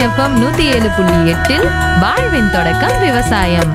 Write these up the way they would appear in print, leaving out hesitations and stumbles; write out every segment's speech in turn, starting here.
FM 107.8 வாழ்வின் தொடக்கம் விவசாயம்.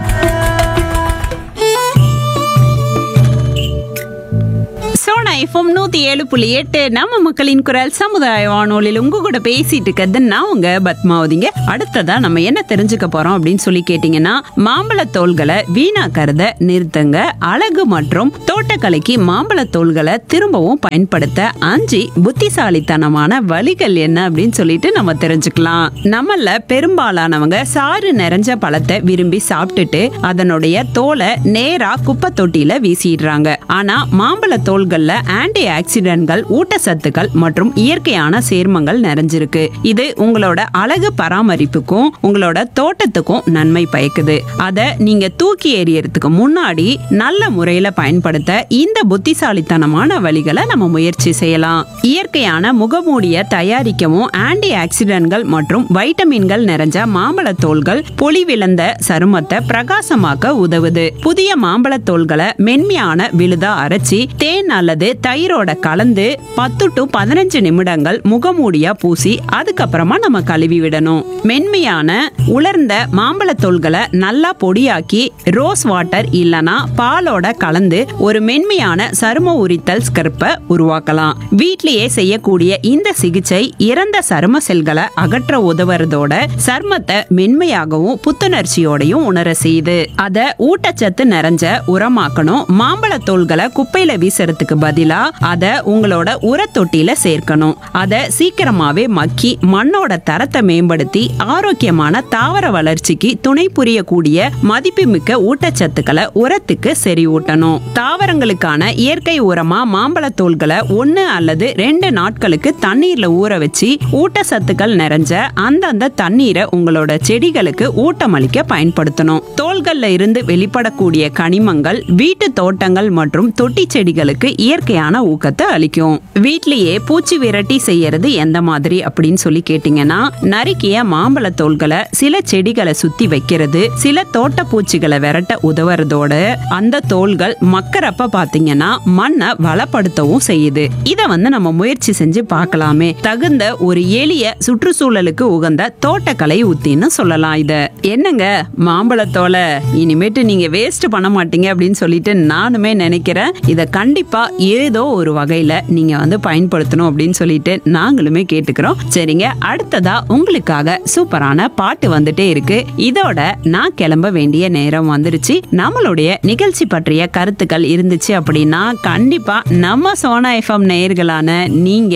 சோனா எஃப்எம் 107.8 நம்ம மக்களின் குரல் சமுதாய வானொலியில் உங்க கூட பேசிட்டு இருக்கிறது நான் உங்க பத்மாவதிங்க. அடுத்ததா நம்ம என்ன தெரிஞ்சுக்க போறோம் அப்படின்னு சொல்லி கேட்டீங்கன்னா, மாம்பழ தோல்களை வீணாக்கறத நிறுத்துங்க. அழகு மற்றும் தோட்டக்கலைக்கு மாம்பழ தோல்களை திரும்பவும் பயன்படுத்த 5 புத்திசாலித்தனமான வழிகள் என்ன அப்படின்னு சொல்லிட்டு நம்ம தெரிஞ்சுக்கலாம். நம்மள பெரும்பாலானவங்க சாறு நிறைஞ்ச பழத்தை விரும்பி சாப்பிட்டுட்டு அதனுடைய தோலை நேரா குப்பை தொட்டியில வீசிடுறாங்க. ஆனா மாம்பழ தோல்கள் ஆன்டி ஆக்சிடென்ட்கள், ஊட்டச்சத்துக்கள் மற்றும் இயற்கையான சேர்மங்கள் நிறைஞ்சிருக்கு. இது உங்களோட அழகு பராமரிப்புக்கும் உங்களோட தோட்டத்துக்கும் நன்மை பயக்குது. அத நீங்க தூக்கி எறியறதுக்கு முன்னாடி நல்ல முறையில பயன்படுத்த இந்த புத்திசாலித்தனமான வழிகளை நம்ம முயற்சி செய்யலாம். இயற்கையான முகமூடிய தயாரிக்கவும் ஆன்டி ஆக்சிடென்ட்கள் மற்றும் வைட்டமின்கள் நிறைஞ்ச மாம்பழ தோல்கள் பொலிவிழந்த சருமத்தை பிரகாசமாக்க உதவுது. புதிய மாம்பழ தோல்களை மென்மையான விழுதா அரைச்சி தேன் அல்லது தயிரோட கலந்து 10 to 15 நிமிடங்கள் முகமூடியா பூசி அதுக்கப்புறமா நம்ம கழுவி விடணும். மென்மையான உலர்ந்த மாம்பழ தோல்களை நல்லா பொடியாக்கி ரோஸ் வாட்டர் இல்லனா பாலோட கலந்து ஒரு மென்மையான சரும உரித்தல் ஸ்கர்ப்பை உருவாக்கலாம். வீட்லயே செய்யக்கூடிய இந்த சிகிச்சை இறந்த சரும செல்களை அகற்ற உதவுறதோட சருமத்தை மென்மையாகவும் புத்துணர்ச்சியோடையும் உணர செய்யுது. அத ஊட்டச்சத்து நிறைஞ்ச உரமாக்கணும். மாம்பழ தோல்களை குப்பையில வீசறதுக்கு பதிலா அத உங்களோட உர தொட்டியில சேர்க்கணும். அத சீக்கிரமாவே மக்கி மண்ணோட தரத்தை மேம்படுத்தி ஆரோக்கியமான தாவர வளர்ச்சிக்கு துணை புரியக்கூடிய மதிப்புமிக்க ஊட்டச்சத்துக்களை உரத்துக்கு செறிவூட்டணும். தாவரங்களுக்கான இயற்கை உரமா மாம்பழ தோல்களை 1 அல்லது 2 நாட்களுக்கு தண்ணீர்ல ஊற வச்சு ஊட்டச்சத்துக்கள் நிறைஞ்ச அந்தந்த தண்ணீரை உங்களோட செடிகளுக்கு ஊட்டமளிக்க பயன்படுத்தணும். தோல்கள்ல இருந்து வெளிப்படக்கூடிய கனிமங்கள் வீட்டு தோட்டங்கள் மற்றும் தொட்டி செடிகளுக்கு இயற்கையான ஊக்கத்தை அளிக்கும். வீட்லயே பூச்சி விரட்டி செய்யறது எந்த மாதிரி அப்படின்னு சொல்லி கேட்டீங்கன்னா, நறுக்கிய மாம்பழ தோல்களை சில செடிகளை சுத்தி வைக்கிறது சில தோட்ட பூச்சிகளை விரட்ட உதவுறதோட அந்த தோல்கள் மக்கறப்ப பாத்தீங்கன்னா மண்ணை வளப்படுத்தவும் செய்யுது. இத நம்ம முயற்சி செஞ்சு பார்க்கலாமே. தகுந்த ஒரு எளிய சுற்றுச்சூழலுக்கு உகந்த தோட்டக்கலை உத்தின்னு சொல்லலாம். இத என்னங்க மாம்பழத்தோலை இனிமேட்டு நீங்க வேஸ்ட் பண்ண மாட்டீங்க அப்படின்னு சொல்லிட்டு நானுமே நினைக்கிறேன். இத கண்டிப்பா ஏதோ ஒரு வகையில நீங்க பயன்படுத்தணும் அப்படின்னு சொல்லிட்டு நாங்களுமே கேட்டுக்கிறோம். சரிங்க, அடுத்ததா உங்களுக்காக சூப்பரான பாட்டு வந்துட்டே இருக்கு. இதோட நான் கிளம்ப வேண்டிய நேரம் வந்துருச்சு. நம்மளுடைய நிகழ்ச்சி பற்றிய கருத்துக்கள் இருந்துச்சு அப்படின்னா கண்டிப்பா நம்ம சோனா எஃப்எம் நேயர்களான நீங்க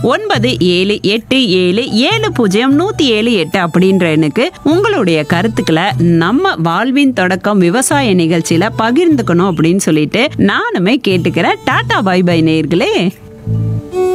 9787700178 அப்படின்ற எனக்கு உங்களுடைய கருத்துக்களை நம்ம வாழ்வின் தொடக்கம் விவசாய நிகழ்ச்சியில பகிர்ந்துக்கணும் அப்படின்னு சொல்லிட்டு நானுமே கேட்டுக்கிறேன். டாடா பை பை நேயர்களே.